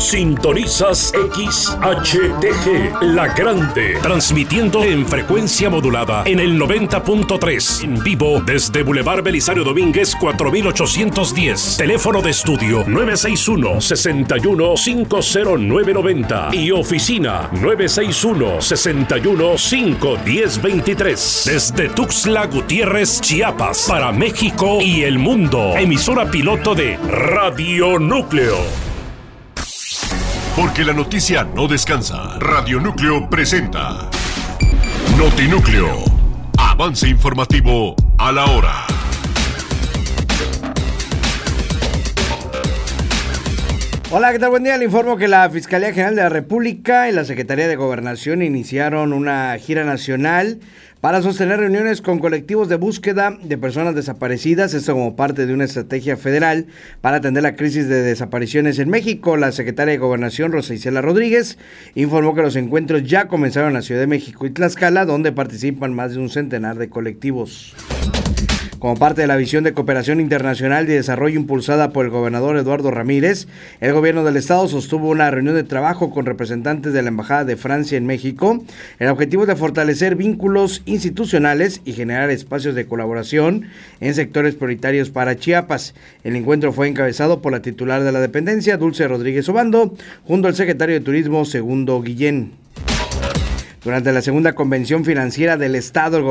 Sintonizas XHTG, La Grande, transmitiendo en frecuencia modulada en el 90.3, en vivo desde Boulevard Belisario Domínguez 4810, teléfono de estudio 961-61-50990 y oficina 961-61-51023, desde Tuxtla Gutiérrez, Chiapas, para México y el mundo, emisora piloto de Radio Núcleo. Porque la noticia no descansa. Radio Núcleo presenta Notinúcleo. Avance informativo a la hora. Hola, ¿qué tal? Buen día. Le informo que la Fiscalía General de la República y la Secretaría de Gobernación iniciaron una gira nacional para sostener reuniones con colectivos de búsqueda de personas desaparecidas, esto como parte de una estrategia federal para atender la crisis de desapariciones en México. La secretaria de Gobernación, Rosa Isela Rodríguez, informó que los encuentros ya comenzaron en la Ciudad de México y Tlaxcala, donde participan más de un centenar de colectivos. Como parte de la visión de cooperación internacional y desarrollo impulsada por el gobernador Eduardo Ramírez, el gobierno del estado sostuvo una reunión de trabajo con representantes de la Embajada de Francia en México. El objetivo es de fortalecer vínculos institucionales y generar espacios de colaboración en sectores prioritarios para Chiapas. El encuentro fue encabezado por la titular de la dependencia, Dulce Rodríguez Obando, junto al secretario de Turismo, Segundo Guillén. Durante la segunda convención financiera del estado, el